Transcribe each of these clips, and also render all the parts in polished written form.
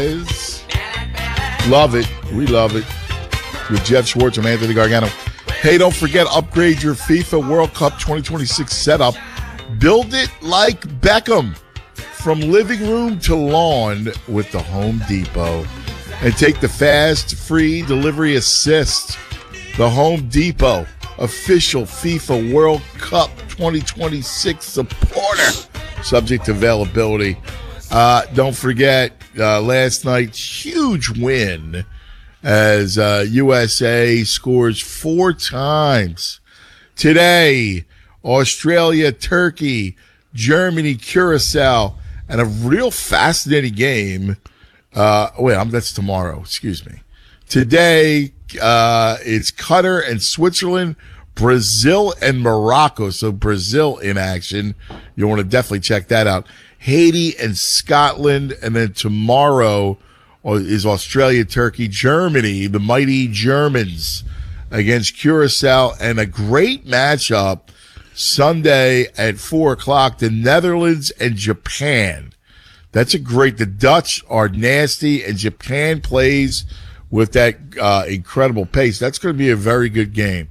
Love it. We love it. With Jeff Schwartz and Anthony Gargano. Hey, don't forget, upgrade your FIFA World Cup 2026 setup. Build it like Beckham. From living room to lawn with the Home Depot. And take the fast, free delivery assist. The Home Depot, official FIFA World Cup 2026 supporter. Subject to availability. Don't forget, last night's huge win as USA scores 4 times. Today, Australia, Turkey, Germany, Curacao, and a real fascinating game. That's tomorrow. Excuse me. Today, it's Qatar and Switzerland, Brazil and Morocco. So Brazil in action. You want to definitely check that out. Haiti and Scotland. And then tomorrow is Australia, Turkey, Germany, the mighty Germans against Curacao. And a great matchup Sunday at 4:00, the Netherlands and Japan. That's the Dutch are nasty, and Japan plays with that incredible pace. That's going to be a very good game.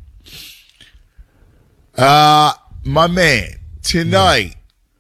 My man, tonight,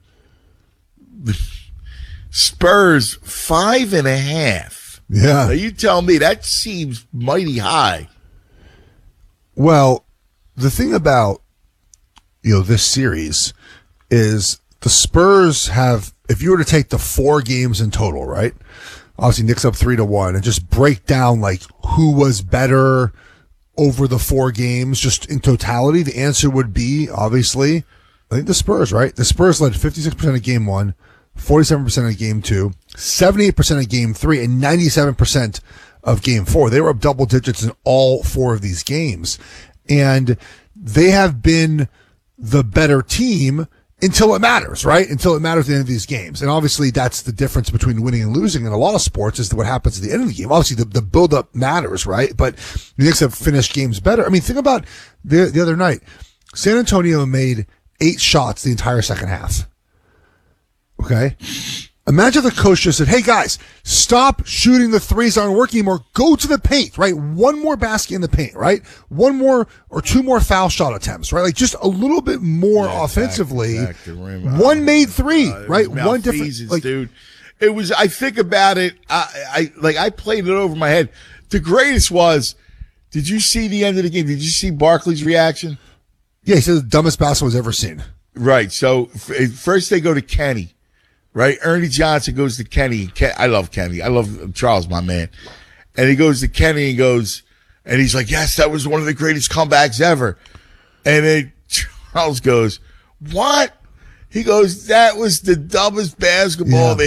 Spurs 5.5. Yeah. Now you tell me, that seems mighty high. Well, the thing about this series is the Spurs have, if you were to take the 4 games in total, right? Obviously, Knicks up 3-1, and just break down like who was better over the 4 games, just in totality, the answer would be obviously, I think the Spurs, right? The Spurs led 56% of game 1, 47% of game 2, 78% of game 3, and 97% of game 4. They were up double digits in all 4 of these games, and they have been the better team until it matters, right? Until it matters at the end of these games. And obviously that's the difference between winning and losing in a lot of sports is what happens at the end of the game. Obviously the build-up matters, right? But the Knicks have finished games better. I mean, think about the other night. San Antonio made 8 shots the entire second half. Okay? Imagine the coach just said, hey guys, stop shooting the threes that aren't working anymore. Go to the paint, right? One more basket in the paint, right? 1 more or 2 more foul shot attempts, right? Like just a little bit more offensively. Back the rim. One made 3, right? One different, dude. It was, I think about it. I played it over my head. The greatest was, did you see the end of the game? Did you see Barkley's reaction? Yeah, he said the dumbest basketball he's ever seen. Right. So first they go to Kenny. Right, Ernie Johnson goes to Kenny. I love Kenny. I love Charles, my man. And he goes to Kenny and he's like, yes, that was one of the greatest comebacks ever. And then Charles goes, what? He goes, that was the dumbest basketball